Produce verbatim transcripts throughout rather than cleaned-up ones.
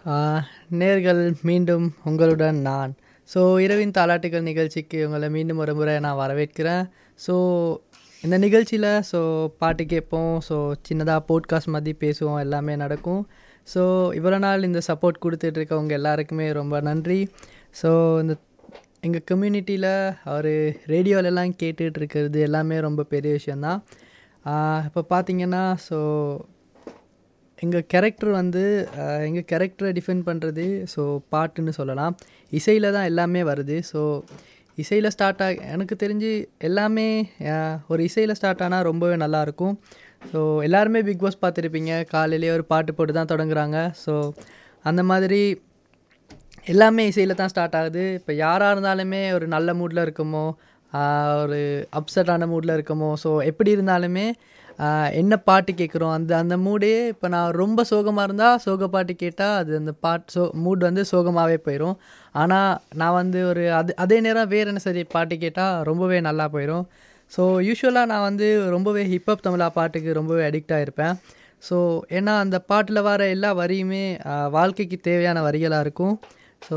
ஆ, நேர்கள் மீண்டும் உங்களுடன் நான். ஸோ இரவின் தாலாட்டுகள் நிகழ்ச்சிக்கு உங்களை மீண்டும் ஒரு முறை நான் வரவேற்கிறேன். ஸோ இந்த நிகழ்ச்சியில் ஸோ பாட்டு கேட்போம், ஸோ சின்னதாக போட்காஸ்ட் மாதிரி பேசுவோம், எல்லாமே நடக்கும். ஸோ இவ்வளோ நாள் இந்த சப்போர்ட் கொடுத்துட்ருக்கவங்க எல்லாருக்குமே ரொம்ப நன்றி. ஸோ இந்த எங்கள் கம்யூனிட்டியில் அவர் ரேடியோலெல்லாம் கேட்டுட்ருக்கிறது எல்லாமே ரொம்ப பெரிய விஷயந்தான். இப்போ பார்த்தீங்கன்னா ஸோ எங்கள் கேரக்டர் வந்து எங்கள் கேரக்டரை டிஃபைன் பண்ணுறது ஸோ பாட்டுன்னு சொல்லலாம். இசையில் தான் எல்லாமே வருது. ஸோ இசையில் ஸ்டார்ட் ஆகி எனக்கு தெரிஞ்சு எல்லாமே ஒரு இசையில் ஸ்டார்ட் ஆனால் ரொம்பவே நல்லாயிருக்கும். ஸோ எல்லாருமே பிக் பாஸ் பார்த்துருப்பீங்க, காலையிலேயே ஒரு பாட்டு போட்டு தான் தொடங்குறாங்க. ஸோ அந்த மாதிரி எல்லாமே இசையில் தான் ஸ்டார்ட் ஆகுது. இப்போ யாராக இருந்தாலுமே ஒரு நல்ல மூடில் இருக்குமோ, ஒரு அப்செட்டான மூடில் இருக்குமோ, ஸோ எப்படி இருந்தாலுமே என்ன பாட்டு கேட்குறோம் அந்த அந்த மூடே. இப்போ நான் ரொம்ப சோகமாக இருந்தால் சோக பாட்டு கேட்டால் அது அந்த பாட்டு சோ மூட் வந்து சோகமாகவே போயிடும். ஆனால் நான் வந்து ஒரு அது அதே நேரம் வேறு என்ன சரி பாட்டு கேட்டால் ரொம்பவே நல்லா போயிடும். ஸோ யூஸ்வலாக நான் வந்து ரொம்பவே ஹிப்ஹப் தமிழா பாட்டுக்கு ரொம்பவே அடிக்ட் ஆகிருப்பேன். ஸோ ஏன்னா அந்த பாட்டில் வர எல்லா வரியுமே வாழ்க்கைக்கு தேவையான வரிகளாக இருக்கும். ஸோ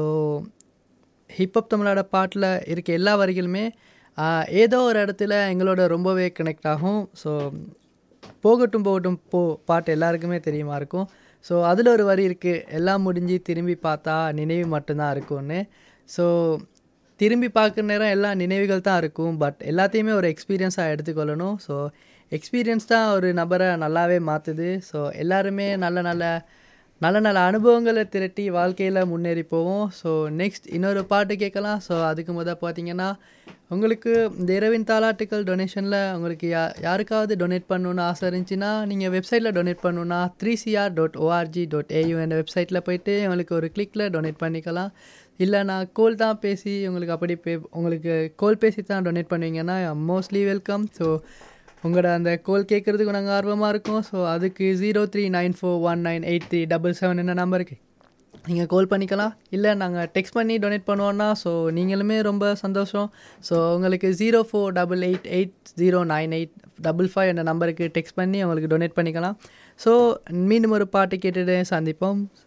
ஹிப்ஹப் தமிழோட பாட்டில் இருக்க எல்லா வரிகளுமே ஏதோ ஒரு இடத்துல எங்களோட ரொம்பவே கனெக்ட் ஆகும். ஸோ போகட்டும் போகட்டும் போ பாட்டு எல்லாருக்குமே தெரியுமா இருக்கும். ஸோ அதில் ஒரு வரி இருக்குது, எல்லாம் முடிஞ்சு திரும்பி பார்த்தா நினைவு மட்டும்தான் இருக்கும்னு. ஸோ திரும்பி பார்க்குற நேரம் எல்லா நினைவுகள் தான் இருக்கும், பட் எல்லாத்தையுமே ஒரு எக்ஸ்பீரியன்ஸாக எடுத்துக்கொள்ளணும். ஸோ எக்ஸ்பீரியன்ஸ் தான் ஒரு நபரை நல்லாவே மாற்றுது. ஸோ எல்லாருமே நல்ல நல்ல நல்ல நல்ல அனுபவங்களை திரட்டி வாழ்க்கையில் முன்னேறி போவோம். ஸோ நெக்ஸ்ட் இன்னொரு பாட்டு கேட்கலாம். ஸோ அதுக்கு முதல் பார்த்தீங்கன்னா உங்களுக்கு இந்த இரவின் தாலாட்டுக்கள் டொனேஷனில் உங்களுக்கு யா யாருக்காவது டொனேட் பண்ணணுன்னு ஆசை இருந்துச்சுன்னா நீங்கள் வெப்சைட்டில் டொனேட் பண்ணணுன்னா three CR dot O R G dot AU என்ற வெப்சைட்டில் போய்ட்டு உங்களுக்கு ஒரு கிளிக்கில் டொனேட் பண்ணிக்கலாம். இல்லை நான் கோல் தான் பேசி உங்களுக்கு அப்படி பே உங்களுக்கு கோல் பேசி தான் டொனேட் பண்ணுவீங்கன்னா மோஸ்ட்லி வெல்கம். ஸோ உங்களோட அந்த கோல் கேட்குறதுக்கு நாங்கள் ஆர்வமாக இருக்கோம். ஸோ அதுக்கு zero three nine four one nine eight three double seven என்ன நம்பருக்கு நீங்கள் கால் பண்ணிக்கலாம். இல்லை நாங்கள் டெக்ஸ்ட் பண்ணி டொனேட் பண்ணுவோன்னா ஸோ நீங்களுமே ரொம்ப சந்தோஷம். ஸோ உங்களுக்கு zero four double eight eight zero nine eight double five என்ற நம்பருக்கு டெக்ஸ்ட் பண்ணி உங்களுக்கு டொனேட் பண்ணிக்கலாம். ஸோ மீண்டும் ஒரு பாட்டு கேட்டுட்டு சந்திப்போம்.